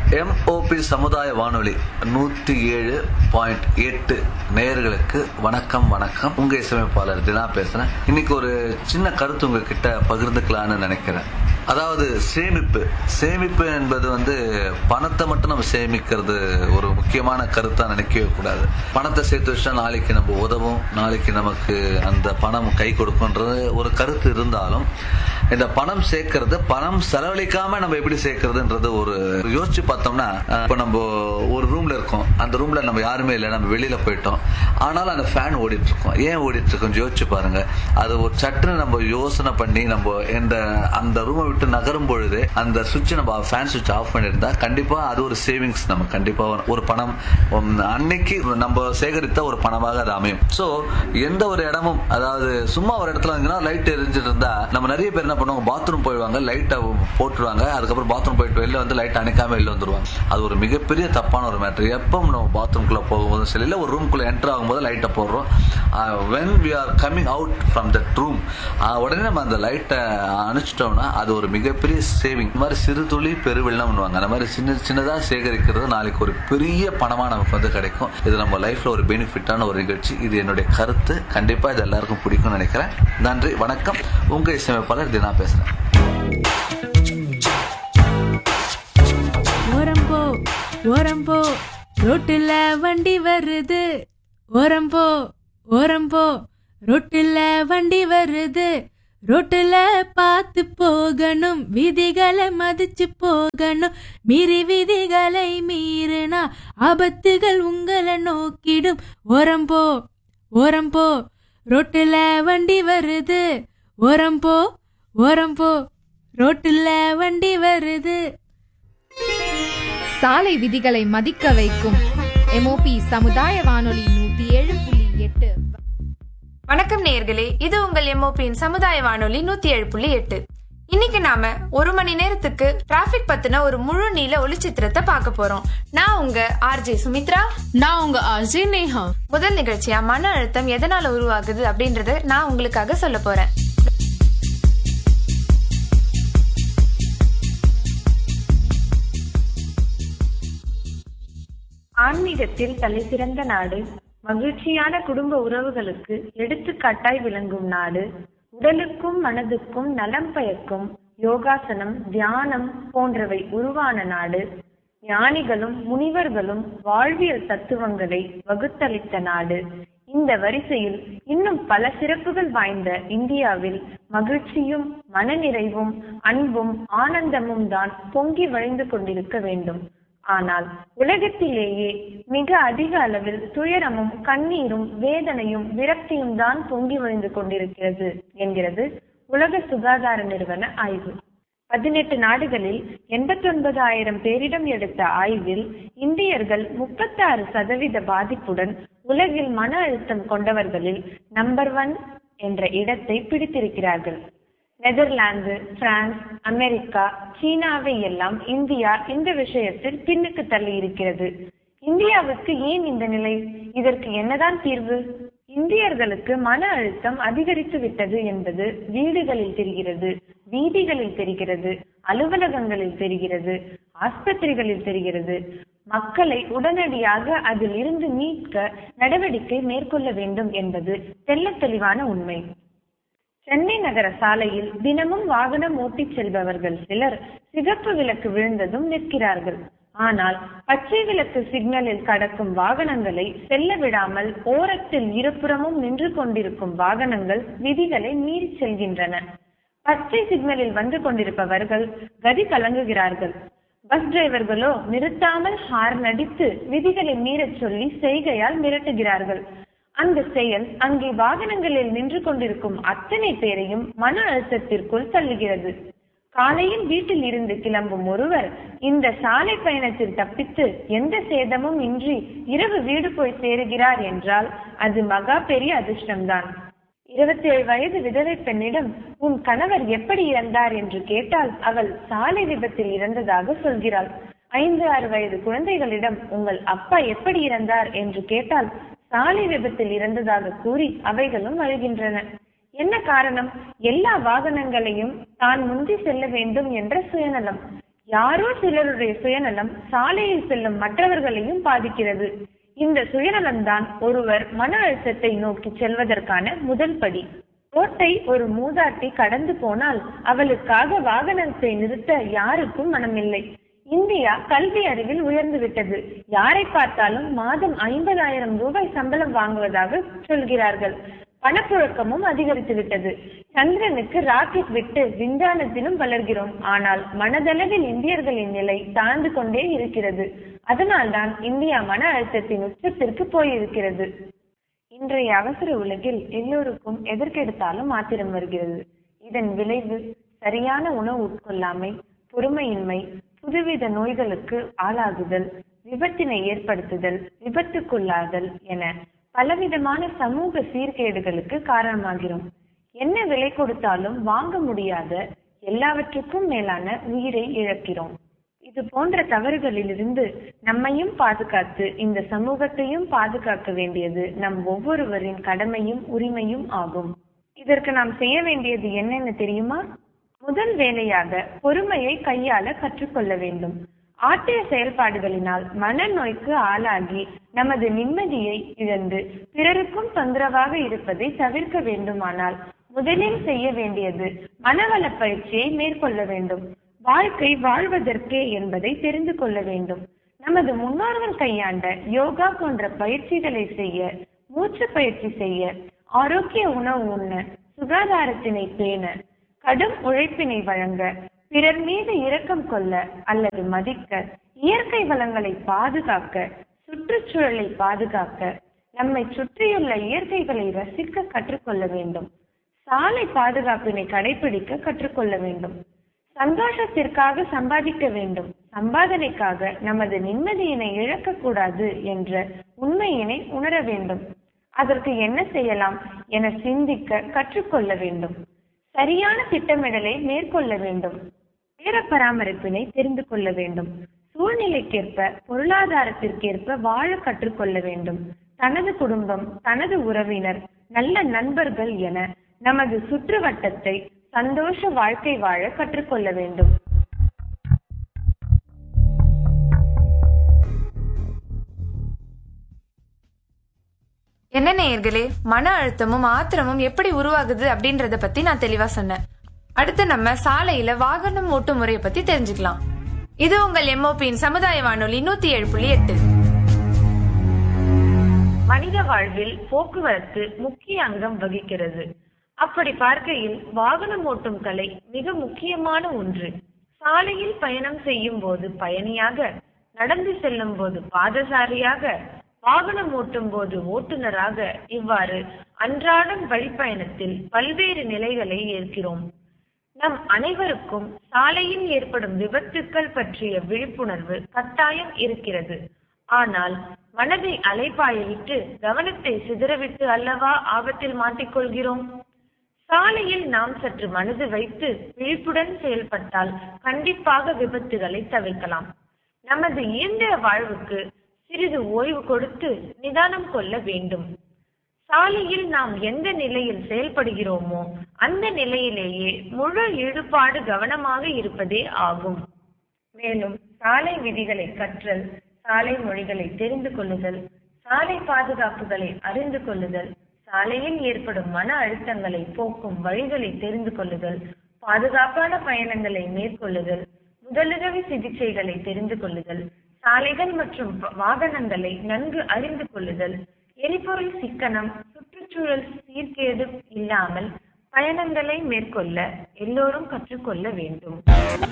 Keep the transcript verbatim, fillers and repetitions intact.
MOP சமுதாய வானொலி நூத்தி ஏழு பாயிண்ட் எட்டு நேயர்களுக்கு வணக்கம் வணக்கம். உங்க இசையமைப்பாளர் தினா பேசுறேன். இன்னைக்கு ஒரு சின்ன கருத்து உங்ககிட்ட பகிர்ந்துக்கலான்னு நினைக்கிறேன். அதாவது சேமிப்பு சேமிப்பு என்பது வந்து பணத்தை மட்டும் நம்ம சேமிக்கிறது ஒரு முக்கியமான கருத்தா நினைக்கவே கூடாது. பணத்தை சேர்த்து வச்சா நாளைக்கு நம்ம உதவும், நாளைக்கு நமக்கு அந்த பணம் கை கொடுக்கும்ன்றது ஒரு கருத்து இருந்தாலும், இந்த பணம் சேர்க்கறது பணம் செலவழிக்காம நம்ம எப்படி சேர்க்கறதுன்றது ஒரு யோசிச்சு பார்த்தோம்னா, இப்ப நம்ம ஒரு ரூம்ல இருக்கோம், அந்த ரூம்ல நம்ம யாருமே இல்லை, நம்ம வெளியில போயிட்டோம், ஆனாலும் அந்த ஃபேன் ஓடிட்டு இருக்கோம். ஏன் ஓடிட்டு இருக்கோம் யோசிச்சு பாருங்க. அது ஒரு சட்டுன்னு நம்ம யோசனை பண்ணி நம்ம இந்த அந்த ரூமை விட்டு நகரும் பொழுது அந்த சுவிட்ச் நம்ம ஃபேன் சுவிட்ச் ஆஃப் பண்ணிருந்தா கண்டிப்பா அது ஒரு சேவிங்ஸ். நம்ம கண்டிப்பா ஒரு பணம் அன்னைக்கு நம்ம சேகரித்த ஒரு பணமாக அது அமையும். சோ எந்த ஒரு இடமும், அதாவது சும்மா ஒரு இடத்துல வந்து லைட் எரிஞ்சிட்டு இருந்தா நம்ம நிறைய பேர் என்ன பண்ணுவாங்க, பாத்ரூம் போயிடுவாங்க, லைட்டை போட்டுருவாங்க, அதுக்கப்புறம் பாத்ரூம் போயிட்டு வெளில வந்து லைட் அணைக்காம வெளில வந்துருவாங்க. அது ஒரு மிகப்பெரிய தப்பான ஒரு மேட்டர். எப்போ நம்ம பாத்ரூம்குள்ள போகும்போது சரி, இல்லை ஒரு ரூம்குள்ள என்டர் ஆகும்போது லைட்டை போடுறோம், when we are coming out from that room உடனே நம்ம அந்த லைட்டை அணைச்சிட்டோம்னா அது ஒரு மிகப்பெரிய சேவிங். இந்த மாதிரி சிறு துளி பெருவெள்ளம் பண்ணுவாங்க. அந்த மாதிரி சின்ன சின்னதாக சேகரிக்கிறது நாளைக்கு ஒரு பெரிய பணமா நமக்கு வந்து கிடைக்கும். இது நம்ம லைஃப்ல ஒரு பெனிஃபிட்டான ஒரு நிகழ்ச்சி. இது என்னுடைய கருத்து. கண்டிப்பா இது எல்லாருக்கும் பிடிக்கும்னு நினைக்கிறேன். நன்றி, வணக்கம். உங்க இசையமைப்பாளர் தினா பேசுறேன். ஓரம்போ ஓரம்போ ரோட்டுல வண்டி வருது, ஓரம்போ ஓரம்போ ரோட்டுல வண்டி வருது, ரோட்டுல பார்த்து போகணும், விதிகளை மதிச்சு போகணும், மீறி விதிகளை மீறினா ஆபத்துகள் உங்களை நோக்கிடும். ஓரம்போ ஓரம்போ ரோட்டுல வண்டி வருது, ஓரம்போ ஓரம்போ ரோட்டுல வண்டி வருது. சாலை விதிகளை மதிக்க வைக்கும் எம்ஓபி சமுதாய வானொலி நூத்தி ஏழு புள்ளி எட்டு. வணக்கம் நேயர்களே, இது உங்கள் எம்ஓபியின் சமுதாய வானொலி நூத்தி ஏழு புள்ளி எட்டு. இன்னைக்கு நாம ஒரு மணி நேரத்துக்கு டிராபிக் பத்தின ஒரு முழு நீள ஒளிச்சித்திரத்தை பார்க்க போறோம். நான் உங்க ஆர்ஜே சுமித்ரா. நான் உங்க ஆர்ஜே நேஹா. முதல் நிகழ்ச்சியா மன அழுத்தம் எதனால உருவாகுது அப்படின்றத நான் உங்களுக்காக சொல்ல போறேன். ஆன்மீகத்தில் தலை சிறந்த நாடு, மகிழ்ச்சியான குடும்ப உறவுகளுக்கு எடுத்துக்காட்டாய் விளங்கும் நாடு, உடலுக்கும் மனதுக்கும் நலம் பயக்கும் யோகாசனம், தியானம் போன்றவை உருவான நாடு, ஞானிகளும் முனிவர்களும் வாழ்வியல் தத்துவங்களை வகுத்தளித்த நாடு. இந்த வரிசையில் இன்னும் பல சிறப்புகள் வாய்ந்த இந்தியாவில் மகிழ்ச்சியும் மனநிறைவும் அன்பும் ஆனந்தமும் தான் பொங்கி வழிந்து கொண்டிருக்க வேண்டும். ஆனால் உலகத்திலேயே மிக அதிக அளவில் துயரமும் கண்ணீரும் வேதனையும் விரக்தியும் தான் பொங்கி வழிந்து கொண்டிருக்கிறது என்கிறது உலக சுகாதார நிறுவன ஆய்வு. பதினெட்டு நாடுகளில் எண்பத்தி ஒன்பதாயிரம் பேரிடம் எடுத்த ஆய்வில் இந்தியர்கள் முப்பத்தி ஆறு சதவீத பாதிப்புடன் உலகில் மன அழுத்தம் கொண்டவர்களில் நம்பர் ஒன் என்ற இடத்தை பிடித்திருக்கிறார்கள். நெதர்லாந்து, பிரான்ஸ், அமெரிக்கா, சீனாவை எல்லாம் இந்தியா இந்த விஷயத்தில் பின்னுக்கு தள்ளி இருக்கிறது. இந்தியாவுக்கு ஏன் இந்த நிலை? இதற்கு என்னதான் தீர்வு? இந்தியர்களுக்கு மன அழுத்தம் அதிகரித்து விட்டது என்பது வீடுகளில் தெரிகிறது, வீதிகளில் தெரிகிறது, அலுவலகங்களில் தெரிகிறது, ஆஸ்பத்திரிகளில் தெரிகிறது. மக்களை உடனடியாக அதில் இருந்து மீட்க நடவடிக்கை மேற்கொள்ள வேண்டும் என்பது தெள்ளத் தெளிவான உண்மை. சென்னை நகர சாலையில் தினமும் வாகனம் ஓட்டி செல்பவர்கள் சிலர் சிகப்பு விளக்கு விழுந்ததும் நிற்கிறார்கள். ஆனால் பச்சை விளக்கு சிக்னலில் கடக்கும் வாகனங்களை செல்ல விடாமல் ஓரத்தில் இருபுறமும் நின்று கொண்டிருக்கும் வாகனங்கள் விதிகளை மீறி செல்கின்றன. பச்சை சிக்னலில் வந்து கொண்டிருப்பவர்கள் கதி கலங்குகிறார்கள். பஸ் டிரைவர்களோ நிறுத்தாமல் ஹார்ன் அடித்து விதிகளை மீறச் சொல்லி செய்கையால் மிரட்டுகிறார்கள். அந்த செயல் அங்கே வாகனங்களில் நின்று கொண்டிருக்கும் அத்தனை பேரையும் மன அழுத்தத்திற்குள் தள்ளுகிறது. காலையில் வீட்டில் இருந்து கிளம்பும் ஒருவர் இந்த சாலை பயணத்தில் தப்பித்து எந்த சேதமும் இன்றி இரவு வீடு போய் சேருகிறார் என்றால் அது மகா பெரிய அதிர்ஷ்டம்தான். இருபத்தி ஏழு வயது விதவை பெண்ணிடம் உன் கணவர் எப்படி இறந்தார் என்று கேட்டால் அவள் சாலை விபத்தில் இறந்ததாக சொல்கிறாள். ஐந்து ஆறு வயது குழந்தைகளிடம் உங்கள் அப்பா எப்படி இறந்தார் என்று கேட்டால் சாலை விபத்தில் இறந்ததாக கூறி அவைகளும் அழுகின்றன. என்ன காரணம்? எல்லா வாகனங்களையும் தான் முந்தி செல்ல வேண்டும் என்ற சுயநலம். யாரோ சிலருடைய சுயநலம் சாலையில் செல்லும் மற்றவர்களையும் பாதிக்கிறது. இந்த சுயநலம்தான் ஒருவர் மன அழுத்தத்தை நோக்கி செல்வதற்கான முதல் படி. ரோட்டை ஒரு மூதாட்டி கடந்து போனால் அவளுக்காக வாகனத்தை நிறுத்த யாருக்கும் மனமில்லை. இந்தியா கல்வி அறிவில் உயர்ந்து விட்டது. யாரை பார்த்தாலும் மாதம் ஐம்பதாயிரம் ரூபாய் சம்பளம் வாங்குவதாக சொல்கிறார்கள். பணப்புழக்கமும் அதிகரித்து விட்டது. சந்திரனுக்கு ராக்கெட் விட்டு விஞ்ஞானத்திலும் வளர்கிறோம். ஆனால் மனதளவில் இந்தியர்களின் நிலை தாழ்ந்து கொண்டே இருக்கிறது. அதனால்தான் இந்தியா மன அழுத்தத்தின் உச்சத்திற்கு போயிருக்கிறது. இன்றைய அவசர உலகில் எல்லோருக்கும் எதற்கெடுத்தாலும் ஆத்திரம் வருகிறது. இதன் விளைவு சரியான உணவு உட்கொள்ளாமை, பொறுமையின்மை, புதுவித நோய்களுக்கு ஆளாகுதல், விபத்தினை ஏற்படுத்துதல், விபத்துக்குள்ளாதல் என பலவிதமான சமூக சீர்கேடுகளுக்கு காரணமாகிறோம். என்ன விலை கொடுத்தாலும் வாங்க முடியாத எல்லாவற்றுக்கும் மேலான உயிரை இழக்கிறோம். இது போன்ற தவறுகளிலிருந்து நம்மையும் பாதுகாத்து இந்த சமூகத்தையும் பாதுகாக்க வேண்டியது நம் ஒவ்வொருவரின் கடமையும் உரிமையும் ஆகும். இதற்கு நாம் செய்ய வேண்டியது என்னென்ன தெரியுமா? முதல் வேலையாக பொறுமையை கையாள கற்றுக்கொள்ள வேண்டும். ஆற்றிய செயல்பாடுகளினால் மனநோய்க்கு ஆளாகி நமது நிம்மதியை இழந்து பிறருக்கும் தொந்தரவாக இருப்பதை தவிர்க்க வேண்டுமானால் முதலில் செய்ய வேண்டியது மனவள பயிற்சியை மேற்கொள்ள வேண்டும். வாழ்க்கை வாழ்வதற்கே என்பதை தெரிந்து கொள்ள வேண்டும். நமது முன்னோர்கள் கையாண்ட யோகா போன்ற பயிற்சிகளை செய்ய, மூச்சு பயிற்சி செய்ய, ஆரோக்கிய உணவு உண்ண, சுகாதாரத்தினை பேண, கடும் உழைப்பினை வழங்க, பிறர் மீது இரக்கம் கொள்ள அல்லது மதிக்க, இயற்கை வளங்களை பாதுகாக்க, சுற்றுச்சூழலை பாதுகாக்க, நம்மை சுற்றியுள்ள இயற்கைகளை ரசிக்க கற்றுக்கொள்ள வேண்டும். சாலை பாதுகாப்பினை கடைபிடிக்க கற்றுக்கொள்ள வேண்டும். சந்தோஷத்திற்காக சம்பாதிக்க வேண்டும். சம்பாதனைக்காக நமது நிம்மதியினை இழக்கக்கூடாது என்ற உண்மையினை உணர வேண்டும். அதற்கு என்ன செய்யலாம் என சிந்திக்க கற்றுக்கொள்ள வேண்டும். சரியான திட்டமிடலை மேற்கொள்ள வேண்டும். நேர பராமரிப்பினை தெரிந்து கொள்ள வேண்டும். சூழ்நிலைக்கேற்ப, பொருளாதாரத்திற்கேற்ப வாழ கற்றுக்கொள்ள வேண்டும். தனது குடும்பம், தனது உறவினர், நல்ல நண்பர்கள் என நமது சுற்று வட்டத்தை சந்தோஷ வாழ்க்கை வாழ கற்றுக்கொள்ள வேண்டும். என்ன நேயர்களே, மன அழுத்தமும் ஆத்திரமும் எப்படி உருவாகுது அப்படின்றத பத்தி நான் தெளிவா சொன்னேன். அடுத்து நம்ம சாலையில வாகனம் ஓட்டும் முறையை பத்தி தெரிஞ்சுக்கலாம். இது உங்கள் எம்ஓபியின் சமுதாய வானொலி நூத்தி ஏழு புள்ளி எட்டு. மனித வாழ்வில் போக்குவரத்து முக்கிய அங்கம் வகிக்கிறது. அப்படி பார்க்கையில் வாகனம் ஓட்டும் கலை மிக முக்கியமான ஒன்று. சாலையில் பயணம் செய்யும் போது பயணியாக, நடந்து செல்லும் போது பாதசாரியாக, வாகனம் ஓட்டும் போது ஓட்டுநராக, இவ்வாறு அன்றாடம் வழிப்பயணத்தில் பல்வேறு நிலைகளை ஏற்கிறோம். நம் அனைவருக்கும் சாலையில் ஏற்படும் விபத்துக்கள் பற்றிய விழிப்புணர்வு கட்டாயம் இருக்கிறது. ஆனால் மனதை அலைப்பாய விட்டு கவனத்தை சிதறவிட்டு அல்லவா ஆபத்தில் மாட்டிக்கொள்கிறோம். சாலையில் நாம் சற்று மனது வைத்து விழிப்புடன் செயல்பட்டால் கண்டிப்பாக விபத்துகளை தவிர்க்கலாம். நமது இயந்திர வாழ்வுக்கு சிறிது ஓய்வு கொடுத்து நிதானம் கொள்ள வேண்டும். சாலையில் நாம் எந்த நிலையில் செயல்படுகிறோமோ அந்த நிலையிலேயே முழு ஈடுபாடு கவனமாக இருப்பதே ஆகும். மேலும் சாலை விதிகளை கற்றல், சாலை மொழிகளை தெரிந்து கொள்ளுதல், சாலை பாதுகாப்புகளை அறிந்து கொள்ளுதல், சாலையில் ஏற்படும் மன அழுத்தங்களை போக்கும் வழிகளை தெரிந்து கொள்ளுதல், பாதுகாப்பான பயணங்களை மேற்கொள்ளுதல், முதலுதவி சிகிச்சைகளை தெரிந்து கொள்ளுதல், சாலைகள் மற்றும் வாகனங்களை நன்கு அறிந்து கொள்ளுதல், எரிபொருள் சிக்கனம், சுற்றுச்சூழல் சீர்கேடு இல்லாமல் பயணங்களை மேற்கொள்ள எல்லோரும் கற்றுக்கொள்ள வேண்டும்.